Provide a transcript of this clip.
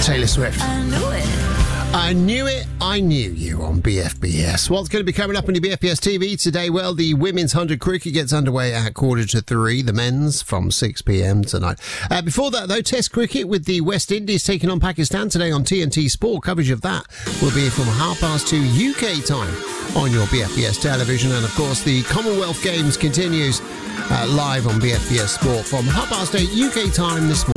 Taylor Swift. I knew it. I knew it, I knew you on BFBS. What's going to be coming up on your BFBS TV today? Well, the women's 100 cricket gets underway at 2:45, the men's from 6 p.m. tonight. Before that, though, Test cricket with the West Indies taking on Pakistan today on TNT Sport. Coverage of that will be from 2:30 UK time on your BFBS television. And, of course, the Commonwealth Games continues live on BFBS Sport from 8:30 UK time this morning.